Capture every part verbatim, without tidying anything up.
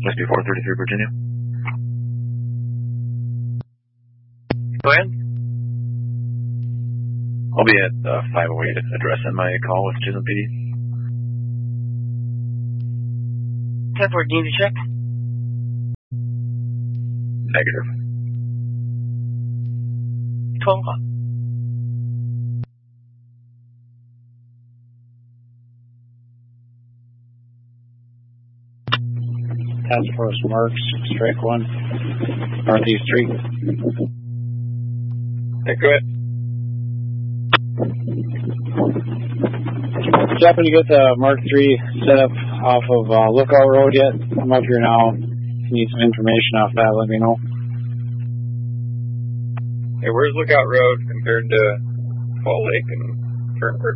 Whiskey four thirty-three, Virginia. Go ahead. I'll be at uh, five oh eight addressing my call with Chisholm P D. ten four, do you need to check? Negative. twelve o'clock. Task Force Marks, strike one, Northeast Street. Hey, go ahead. Did you happen to get the Mark three set up off of uh, Lookout Road yet? I'm up here now. If you need some information off that, let me know. Hey, where's Lookout Road compared to Fall Lake and Fernford?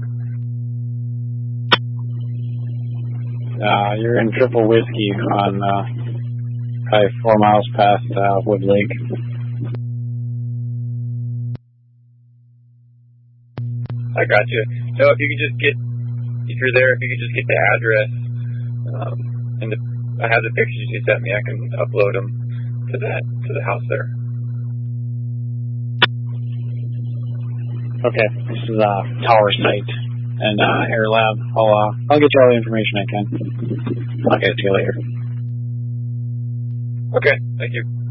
Uh, you're in Triple Whiskey on uh, probably four miles past uh, Wood Lake. I got you. So if you could just get, if you're there, if you could just get the address, um, and the, I have the pictures you sent me, I can upload them to that, to the house there. Okay, this is uh, Tower Site and uh, Air Lab. I'll uh, I'll get you all the information I can. I'll get it to you later. Okay, thank you.